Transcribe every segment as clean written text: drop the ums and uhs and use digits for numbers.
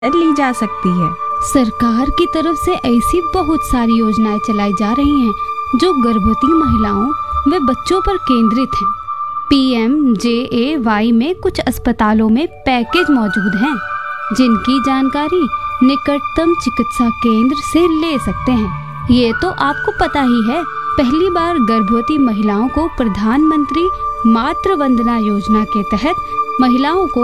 ली जा सकती है। सरकार की तरफ से ऐसी बहुत सारी योजनाएं चलाई जा रही हैं जो गर्भवती महिलाओं व बच्चों पर केंद्रित हैं। PMJAY में कुछ अस्पतालों में पैकेज मौजूद हैं जिनकी जानकारी निकटतम चिकित्सा केंद्र से ले सकते हैं। ये तो आपको पता ही है, पहली बार गर्भवती महिलाओं को प्रधानमंत्री मातृ वंदना योजना के तहत महिलाओं को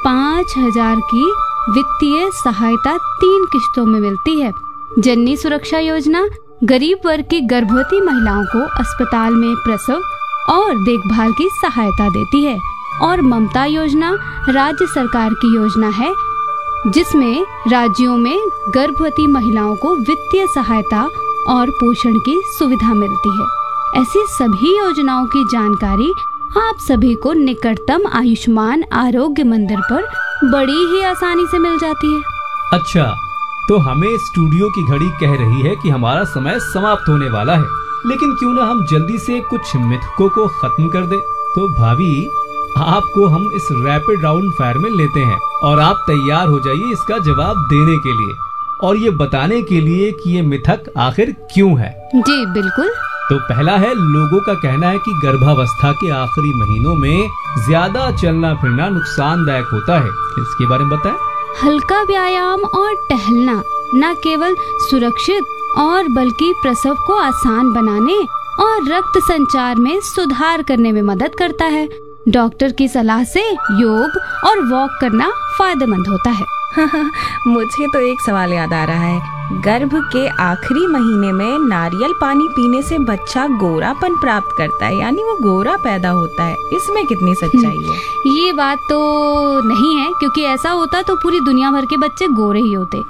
5,000 की वित्तीय सहायता 3 किश्तों में मिलती है। जननी सुरक्षा योजना गरीब वर्ग की गर्भवती महिलाओं को अस्पताल में प्रसव और देखभाल की सहायता देती है। और ममता योजना राज्य सरकार की योजना है जिसमें राज्यों में गर्भवती महिलाओं को वित्तीय सहायता और पोषण की सुविधा मिलती है। ऐसी सभी योजनाओं की जानकारी आप सभी को निकटतम आयुष्मान आरोग्य मंदिर पर बड़ी ही आसानी से मिल जाती है। अच्छा, तो हमें स्टूडियो की घड़ी कह रही है कि हमारा समय समाप्त होने वाला है, लेकिन क्यों ना हम जल्दी से कुछ मिथकों को खत्म कर दे। तो भाभी, आपको हम इस रैपिड राउंड फायर में लेते हैं और आप तैयार हो जाइए इसका जवाब देने के लिए और ये बताने के लिए कि ये मिथक आखिर क्यों है। जी बिल्कुल। तो पहला है, लोगों का कहना है कि गर्भावस्था के आखिरी महीनों में ज्यादा चलना फिरना नुकसानदायक होता है। इसके बारे में बताएं। हल्का व्यायाम और टहलना न केवल सुरक्षित और बल्कि प्रसव को आसान बनाने और रक्त संचार में सुधार करने में मदद करता है। डॉक्टर की सलाह से योग और वॉक करना फायदेमंद होता है। मुझे तो एक सवाल याद आ रहा है, गर्भ के आखिरी महीने में नारियल पानी पीने से बच्चा गोरापन प्राप्त करता है, यानी वो गोरा पैदा होता है। इसमें कितनी सच्चाई है? ये बात तो नहीं है, क्योंकि ऐसा होता तो पूरी दुनिया भर के बच्चे गोरे ही होते।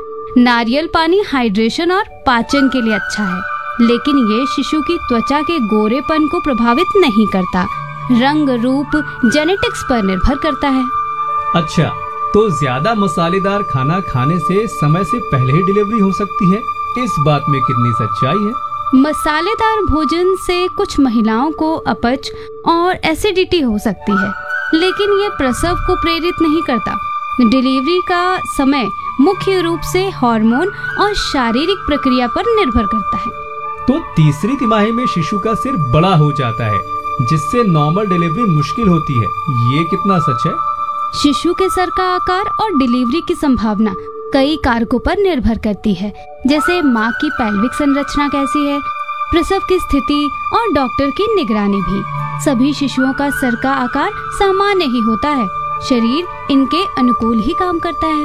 नारियल पानी हाइड्रेशन और पाचन के लिए अच्छा है, लेकिन ये शिशु की त्वचा के गोरेपन को प्रभावित नहीं करता। रंग रूप जेनेटिक्स पर निर्भर करता है। अच्छा, तो ज्यादा मसालेदार खाना खाने से समय से पहले ही डिलीवरी हो सकती है, इस बात में कितनी सच्चाई है? मसालेदार भोजन से कुछ महिलाओं को अपच और एसिडिटी हो सकती है, लेकिन ये प्रसव को प्रेरित नहीं करता। डिलीवरी का समय मुख्य रूप से हार्मोन और शारीरिक प्रक्रिया पर निर्भर करता है। तो तीसरी तिमाही में शिशु का सिर बड़ा हो जाता है, जिससे नॉर्मल डिलीवरी मुश्किल होती है, ये कितना सच है? शिशु के सर का आकार और डिलीवरी की संभावना कई कारकों पर निर्भर करती है, जैसे माँ की पैल्विक संरचना कैसी है, प्रसव की स्थिति और डॉक्टर की निगरानी भी। सभी शिशुओं का सर का आकार सामान्य ही होता है, शरीर इनके अनुकूल ही काम करता है।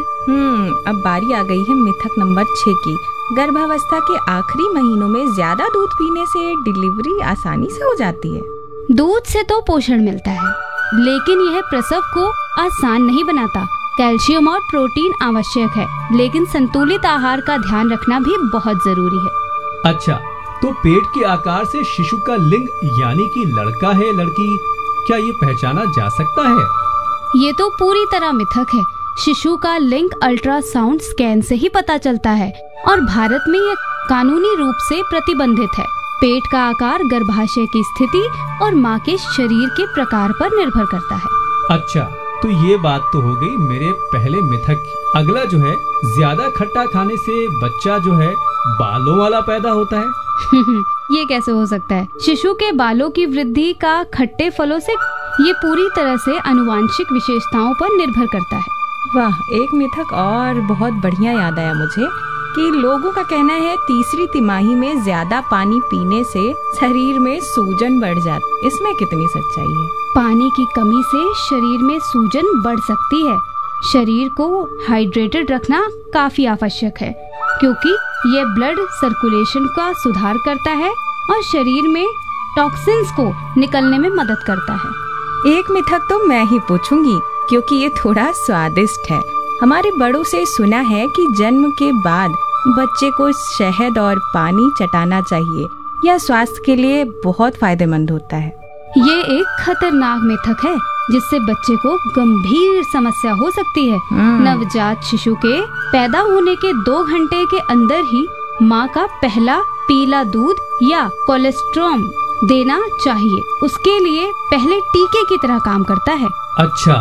अब बारी आ गई है मिथक नंबर 6 की। गर्भावस्था के आखिरी महीनों में ज्यादा दूध पीने से डिलीवरी आसानी से हो जाती है। दूध से तो पोषण मिलता है, लेकिन यह प्रसव को आसान नहीं बनाता। कैल्शियम और प्रोटीन आवश्यक है, लेकिन संतुलित आहार का ध्यान रखना भी बहुत जरूरी है। अच्छा, तो पेट के आकार से शिशु का लिंग यानी कि लड़का है लड़की, क्या ये पहचाना जा सकता है? ये तो पूरी तरह मिथक है। शिशु का लिंग अल्ट्रासाउंड स्कैन से ही पता चलता है और भारत में यह कानूनी रूप से प्रतिबंधित है। पेट का आकार गर्भाशय की स्थिति और माँ के शरीर के प्रकार पर निर्भर करता है। अच्छा, तो ये बात तो हो गई मेरे पहले मिथक की। अगला जो है, ज्यादा खट्टा खाने से बच्चा जो है बालों वाला पैदा होता है। ये कैसे हो सकता है? शिशु के बालों की वृद्धि का खट्टे फलों से ये पूरी तरह से आनुवांशिक विशेषताओं पर निर्भर करता है। वाह, एक मिथक और बहुत बढ़िया याद आया मुझे कि लोगों का कहना है तीसरी तिमाही में ज्यादा पानी पीने से शरीर में सूजन बढ़ जाती। इसमें कितनी सच्चाई है? पानी की कमी से शरीर में सूजन बढ़ सकती है। शरीर को हाइड्रेटेड रखना काफी आवश्यक है, क्योंकि ये ब्लड सर्कुलेशन का सुधार करता है और शरीर में टॉक्सिन्स को निकलने में मदद करता है। एक मिथक तो मैं ही पूछूंगी, क्योंकि ये थोड़ा स्वादिष्ट है। हमारे बड़ों से सुना है कि जन्म के बाद बच्चे को शहद और पानी चटाना चाहिए, यह स्वास्थ्य के लिए बहुत फायदेमंद होता है। ये एक खतरनाक मिथक है, जिससे बच्चे को गंभीर समस्या हो सकती है। नवजात शिशु के पैदा होने के 2 घंटे के अंदर ही माँ का पहला पीला दूध या कोलेस्ट्रॉम देना चाहिए। उसके लिए पहले टीके की तरह काम करता है। अच्छा,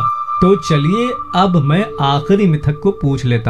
तो चलिए अब मैं आखिरी मिथक को पूछ लेता